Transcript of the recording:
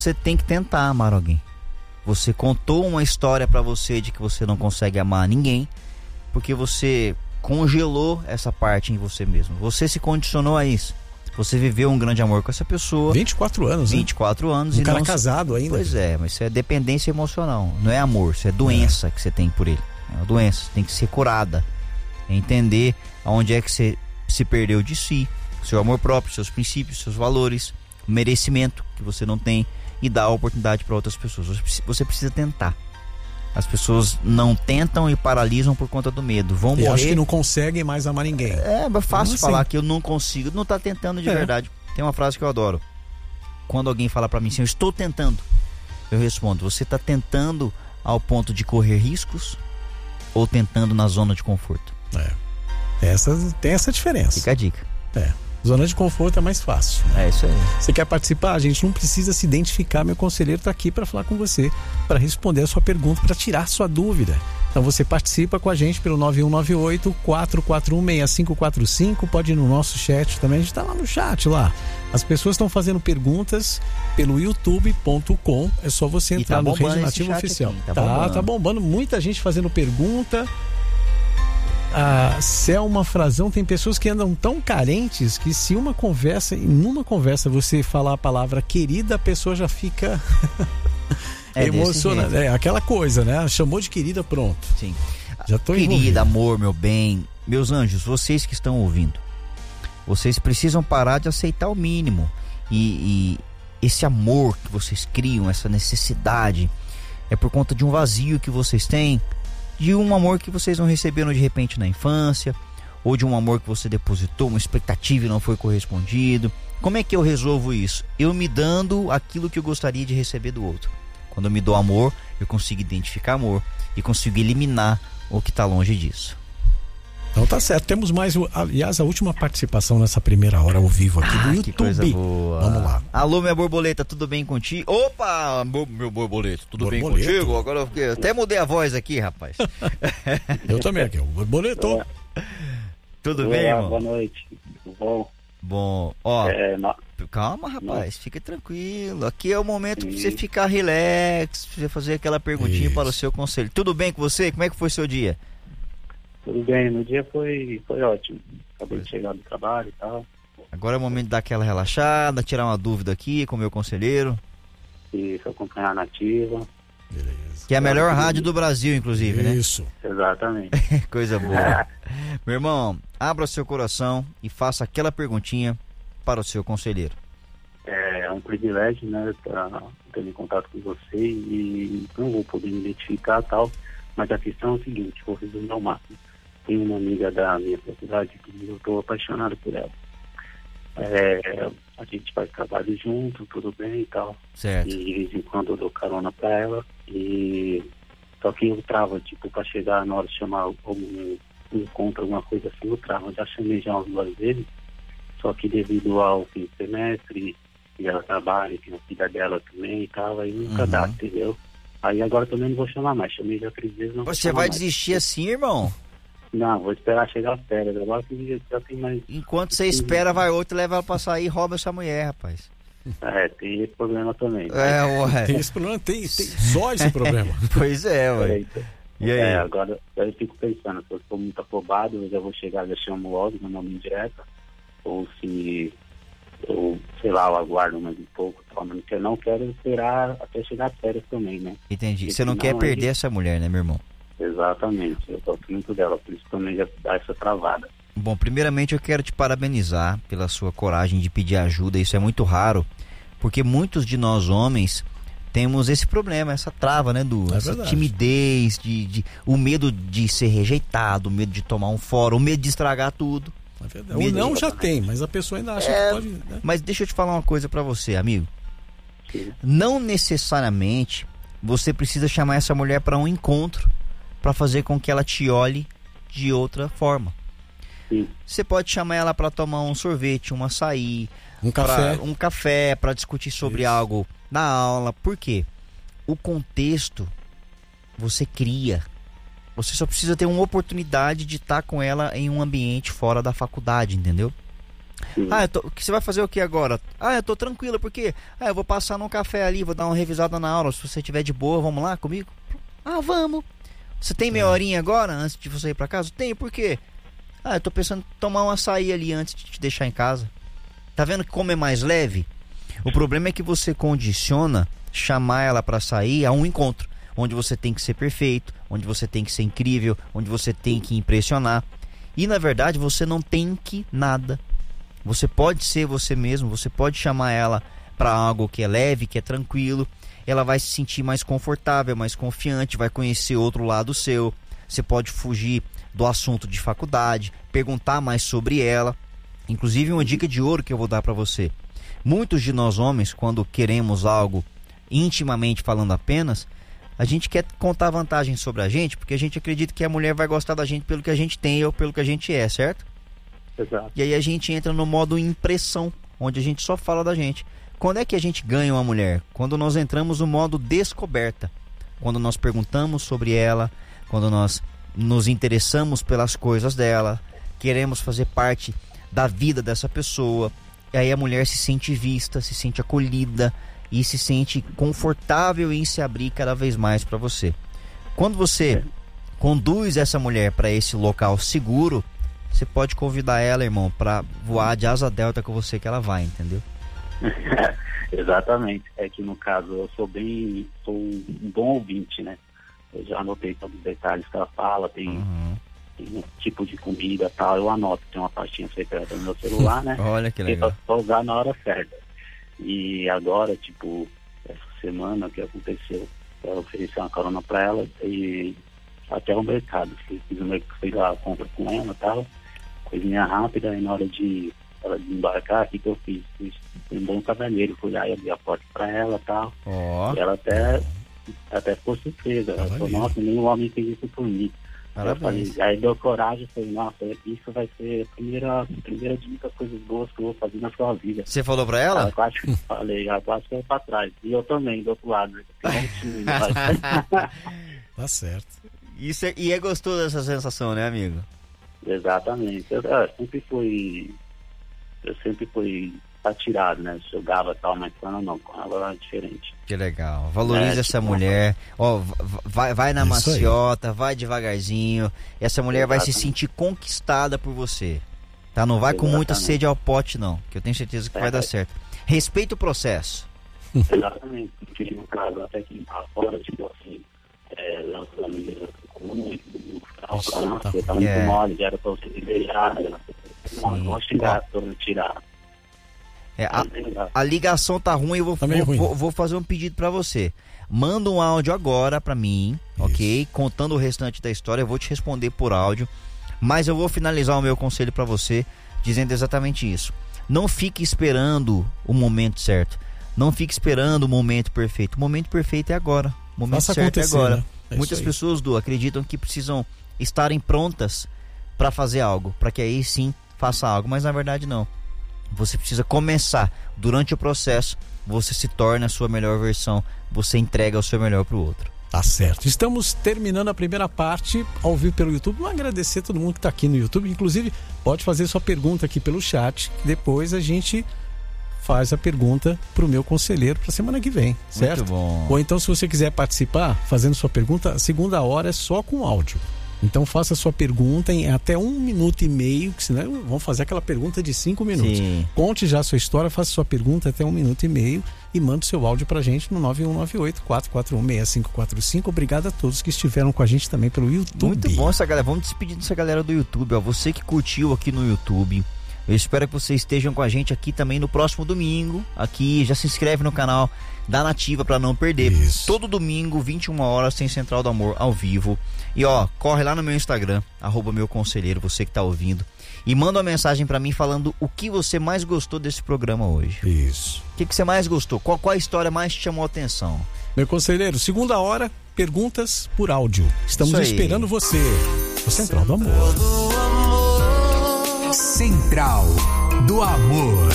Você tem que tentar amar alguém. Você contou uma história pra você de que você não consegue amar ninguém, porque você congelou essa parte em você mesmo. Você se condicionou a isso. Você viveu um grande amor com essa pessoa. 24 anos, 24 né? anos. Um cara casado ainda. Pois é, mas isso é dependência emocional. Não é amor, isso é doença que você tem por ele. É uma doença, tem que ser curada. É entender aonde é que você se perdeu de si, seu amor próprio, seus princípios, seus valores, o merecimento que você não tem, e dar a oportunidade para outras pessoas. Você precisa tentar. As pessoas não tentam e paralisam por conta do medo. Vão morrer. Acho que não conseguem mais amar ninguém. É fácil falar que eu não consigo. Não tá tentando de verdade. Tem uma frase que eu adoro. Quando alguém fala para mim assim, eu estou tentando, eu respondo, você tá tentando ao ponto de correr riscos ou tentando na zona de conforto? Tem essa diferença. Fica a dica. Zona de conforto é mais fácil. É isso aí. Você quer participar? A gente não precisa se identificar. Meu conselheiro está aqui para falar com você, para responder a sua pergunta, para tirar sua dúvida. Então você participa com a gente pelo 9198-441-6545. Pode ir no nosso chat também. A gente está lá no chat lá. As pessoas estão fazendo perguntas pelo youtube.com. É só você entrar no Rede Nativa Oficial. Tá bombando. Muita gente fazendo pergunta. A Selma Frazão, tem pessoas que andam tão carentes que se numa conversa você falar a palavra querida, a pessoa já fica emocionada. É aquela coisa, né? Chamou de querida, pronto. Sim. Já tô querida, envolvido. Amor, meu bem, meus anjos, vocês que estão ouvindo, vocês precisam parar de aceitar o mínimo. E esse amor que vocês criam, essa necessidade, é por conta de um vazio que vocês têm, de um amor que vocês não receberam de repente na infância, ou de um amor que você depositou, uma expectativa e não foi correspondido. Como é que eu resolvo isso? Eu me dando aquilo que eu gostaria de receber do outro. Quando eu me dou amor, eu consigo identificar amor e consigo eliminar o que está longe disso. Então tá certo, temos mais, aliás, a última participação nessa primeira hora ao vivo aqui do YouTube. Que coisa boa. Vamos lá. Alô, minha borboleta, tudo bem contigo? Opa, meu borboleto, tudo bem contigo? Agora eu até mudei a voz aqui, rapaz. Eu também aqui, o borboleto. Tudo bem, irmão? Boa noite, tudo bom? Bom, ó, calma, rapaz, fica tranquilo. Aqui é o momento pra você ficar relax, pra você fazer aquela perguntinha para o seu conselho. Tudo bem com você? Como é que foi seu dia? Tudo bem, meu dia foi ótimo. Acabei de chegar do trabalho e tal. Agora é o momento de dar aquela relaxada, tirar uma dúvida aqui com o meu conselheiro. Isso, acompanhar a Nativa. Beleza. Que é a melhor rádio do Brasil, inclusive, né? Isso. Exatamente. Coisa boa. Meu irmão, abra seu coração e faça aquela perguntinha para o seu conselheiro. É um privilégio, né, ter em contato com você e não vou poder me identificar e tal, mas a questão é o seguinte, vou resumir ao máximo. Tem uma amiga da minha faculdade que eu estou apaixonado por ela. A gente faz trabalho junto, tudo bem e tal. Certo. E de vez em quando eu dou carona pra ela. Só que eu travo, tipo, pra chegar na hora de chamar algum encontro, alguma coisa assim, eu travo. Já chamei já umas 2 vezes. Só que devido ao fim de semestre, e ela trabalha, tem a filha dela também e tal, aí nunca dá, entendeu? Aí agora também não vou chamar mais. Chamei já 3 vezes, não. Você vai desistir assim, irmão? Não, vou esperar chegar as férias. Agora que já tem mais... Enquanto você espera, vai outro, leva ela pra sair e rouba essa mulher, rapaz. Tem esse problema também. Ué. Tem esse problema, tem só esse problema. Pois é, ué. E aí? Agora eu fico pensando, se eu for muito afobado, eu já vou chegar, já chamo logo, meu nome direto. Ou se... ou sei lá, eu aguardo mais um pouco, não quero esperar até chegar as férias também, né? Entendi. Você não quer perder essa mulher, né, meu irmão? Exatamente, eu gosto muito dela, por isso também já dá essa travada. Bom, primeiramente eu quero te parabenizar pela sua coragem de pedir ajuda. Isso é muito raro, porque muitos de nós homens temos esse problema, essa trava, né, essa timidez, o medo de ser rejeitado, o medo de tomar um fora, o medo de estragar tudo. O não já tem, mas a pessoa ainda acha que pode, né? Mas deixa eu te falar uma coisa pra você, amigo. Sim. Não necessariamente você precisa chamar essa mulher para um encontro para fazer com que ela te olhe de outra forma. Sim. Você pode chamar ela para tomar um sorvete, um açaí, um café para discutir sobre algo na aula. Por quê? O contexto você cria. Você só precisa ter uma oportunidade de estar com ela em um ambiente fora da faculdade, entendeu? Você vai fazer o que agora? Eu tô tranquila, porque eu vou passar num café ali, vou dar uma revisada na aula. Se você estiver de boa, vamos lá comigo? Vamos. Você tem meia horinha agora, antes de você ir pra casa? Tenho, por quê? Eu tô pensando em tomar um açaí ali antes de te deixar em casa. Tá vendo como é mais leve? O problema é que você condiciona chamar ela pra sair a um encontro, onde você tem que ser perfeito, onde você tem que ser incrível, onde você tem que impressionar. E na verdade você não tem que nada. Você pode ser você mesmo, você pode chamar ela para algo que é leve, que é tranquilo. Ela vai se sentir mais confortável, mais confiante, vai conhecer outro lado seu. Você pode fugir do assunto de faculdade, perguntar mais sobre ela. Inclusive uma dica de ouro que eu vou dar para você. Muitos de nós homens, quando queremos algo intimamente falando apenas, a gente quer contar vantagens sobre a gente, porque a gente acredita que a mulher vai gostar da gente pelo que a gente tem ou pelo que a gente é, certo? Exato. E aí a gente entra no modo impressão, onde a gente só fala da gente. Quando é que a gente ganha uma mulher? Quando nós entramos no modo descoberta. Quando nós perguntamos sobre ela, quando nós nos interessamos pelas coisas dela, queremos fazer parte da vida dessa pessoa. E aí a mulher se sente vista, se sente acolhida e se sente confortável em se abrir cada vez mais para você. Quando você conduz essa mulher para esse local seguro, você pode convidar ela, irmão, para voar de asa delta com você, que ela vai, entendeu? Exatamente. É que no caso eu sou um bom ouvinte, né? Eu já anotei todos os detalhes que ela fala, tem um tipo de comida e tal, eu anoto, tem uma pastinha secreta no meu celular, né? Olha que legal. Pra usar na hora certa. E agora, tipo, essa semana que aconteceu, eu ofereci uma carona pra ela e até o mercado. Fiz lá a compra com ela e tal, coisinha rápida, e na hora de ela desembarcar, o que eu fiz? Fui um bom cavalheiro, fui lá e abri a porta pra ela e tal. E ela até ficou surpresa. Ela falou, nossa, nenhum homem fez isso por mim. Aí deu coragem, falei, nossa, isso vai ser a primeira de muitas coisas boas que eu vou fazer na sua vida. Você falou pra ela? Ela quase que eu pra trás. E eu também, do outro lado. Tá certo. E é gostoso essa sensação, né, amigo? Exatamente. Eu sempre fui atirado, né? Jogava e tal, mas com ela não, com ela é diferente. Que legal. Valoriza essa mulher. Vai na maciota, vai devagarzinho. Essa mulher vai se sentir conquistada por você. Tá? Não vai com muita sede ao pote, não. Que eu tenho certeza que vai dar certo. Respeita o processo. Exatamente. Porque no caso, até que fora, tipo assim, lançando a menina comum, você tá muito mole, já era pra você se beijar, não vou xingar, tô me tirar. A ligação tá ruim, eu vou fazer um pedido pra você. Manda um áudio agora pra mim, ok? Contando o restante da história, eu vou te responder por áudio. Mas eu vou finalizar o meu conselho pra você, dizendo exatamente isso. Não fique esperando o momento certo. Não fique esperando o momento perfeito. O momento perfeito é agora. O momento certo é agora. Né? Muitas pessoas, acreditam que precisam estarem prontas pra fazer algo, pra que aí sim faça algo. Mas na verdade não. Você precisa começar. Durante o processo, você se torna a sua melhor versão. Você entrega o seu melhor pro outro. Tá certo. Estamos terminando a primeira parte ao vivo pelo YouTube. Vamos agradecer a todo mundo que está aqui no YouTube. Inclusive, pode fazer sua pergunta aqui pelo chat. Depois a gente faz a pergunta pro meu conselheiro para semana que vem, certo? Muito bom. Ou então, se você quiser participar, fazendo sua pergunta, a segunda hora é só com áudio. Então faça a sua pergunta em até 1 minuto e meio, que senão vamos fazer aquela pergunta de 5 minutos. Sim. Conte já a sua história, faça a sua pergunta até 1 minuto e meio e manda o seu áudio pra gente no 9198-441-6545. Obrigado a todos que estiveram com a gente também pelo YouTube. Muito bom essa galera, vamos despedir dessa galera do YouTube, ó. Você que curtiu aqui no YouTube, eu espero que vocês estejam com a gente aqui também no próximo domingo. Aqui, já se inscreve no canal da Nativa pra não perder. Isso. Todo domingo, 21 horas, tem Central do Amor ao vivo. E corre lá no meu Instagram, @meuconselheiro, você que tá ouvindo, e manda uma mensagem pra mim falando o que você mais gostou desse programa hoje. Isso. O que você mais gostou? Qual a história mais te chamou a atenção? Meu conselheiro, segunda hora, perguntas por áudio. Estamos esperando você. O Central do Amor. Central do Amor.